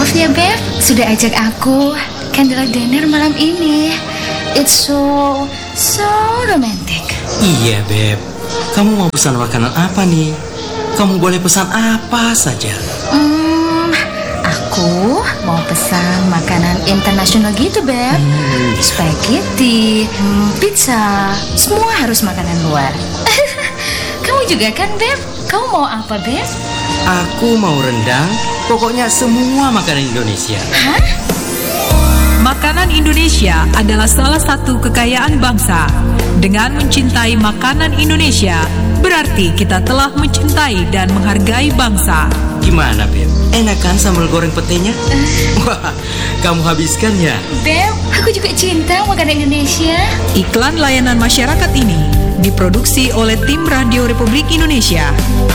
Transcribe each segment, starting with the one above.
Maaf ya Beb, sudah ajak aku candlelight dinner malam ini. It's so romantic. Iya Beb, kamu mau pesan makanan apa nih? Kamu boleh pesan apa saja. Aku mau pesan makanan internasional gitu Beb. Spaghetti, pizza, semua harus makanan luar. Kamu juga kan Beb? Kamu mau apa Beb? Aku mau rendang, pokoknya semua makanan Indonesia. Hah? Makanan Indonesia adalah salah satu kekayaan bangsa. Dengan mencintai makanan Indonesia, berarti kita telah mencintai dan menghargai bangsa. Gimana Beb? Enak kan sambal goreng petenya? Wah, kamu habiskan ya? Beb, aku juga cinta makanan Indonesia. Iklan layanan masyarakat ini diproduksi oleh Tim Radio Republik Indonesia.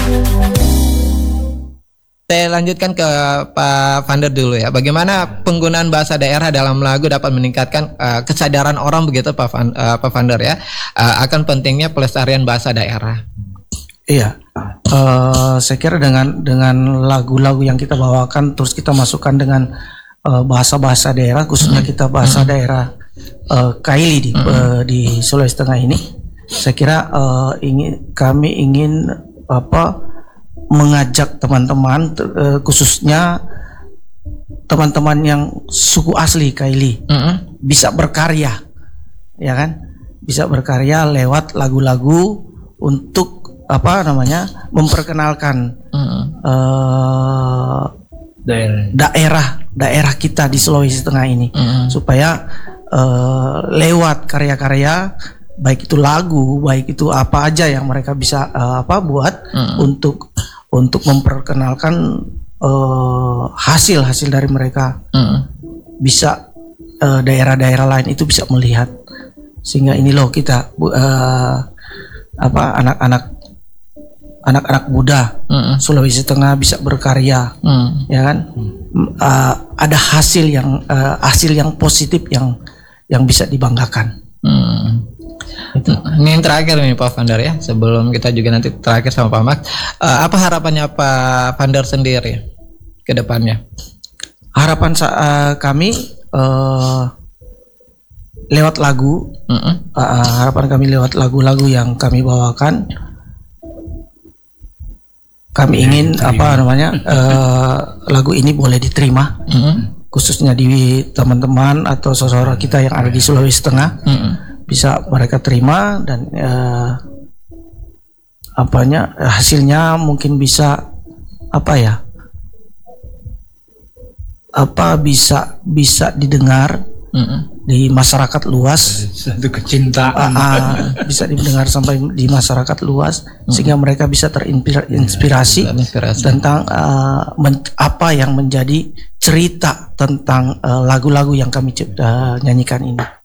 Saya lanjutkan ke Pak Vander dulu ya. Bagaimana penggunaan bahasa daerah dalam lagu dapat meningkatkan kesadaran orang begitu Pak Vander ya, akan pentingnya pelestarian bahasa daerah. Iya, saya kira dengan lagu-lagu yang kita bawakan terus kita masukkan dengan bahasa-bahasa daerah, khususnya kita bahasa daerah Kaili di Sulawesi Tengah ini, saya kira kami ingin mengajak teman-teman, khususnya teman-teman yang suku asli Kaili, bisa berkarya, ya kan? Bisa berkarya lewat lagu-lagu untuk memperkenalkan daerah kita di Sulawesi Tengah ini, supaya lewat karya-karya, baik itu lagu, baik itu apa aja yang mereka bisa buat untuk memperkenalkan hasil dari mereka, bisa daerah-daerah lain itu bisa melihat, sehingga ini loh kita anak-anak muda Sulawesi Tengah bisa berkarya, ya kan? Ada hasil yang positif yang bisa dibanggakan. Ini yang terakhir nih Pak Vander ya, sebelum kita juga nanti terakhir sama Pak Max, apa harapannya Pak Vander sendiri ke depannya? Harapan kami lewat lagu, harapan kami lewat lagu-lagu yang kami bawakan, kami ingin lagu ini boleh diterima, khususnya di teman-teman atau saudara kita yang ada di Sulawesi Tengah, bisa mereka terima dan hasilnya mungkin bisa bisa didengar di masyarakat luas, satu kecintaan bisa didengar sampai di masyarakat luas, sehingga mereka bisa terinspirasi tentang apa yang menjadi cerita tentang lagu-lagu yang kami nyanyikan ini.